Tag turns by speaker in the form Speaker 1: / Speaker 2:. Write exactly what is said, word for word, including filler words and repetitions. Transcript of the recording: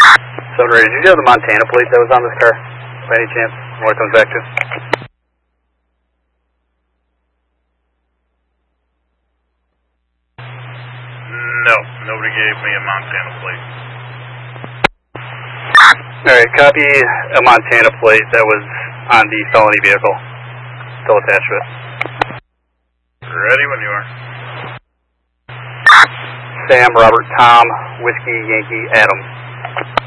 Speaker 1: seven Ray, did you have the Montana plate that was on this car, by any chance, what it comes back to?
Speaker 2: No, nobody gave me a Montana plate.
Speaker 1: Alright, copy a Montana plate that was on the felony vehicle, still attached to it.
Speaker 2: Ready when you are.
Speaker 1: Sam, Robert, Tom, Whiskey, Yankee, Adam.